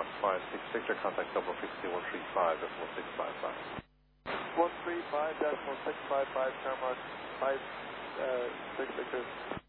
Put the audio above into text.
13566, contact double 6135, decimal 655. 135.655, car mark 5, 6 Victor.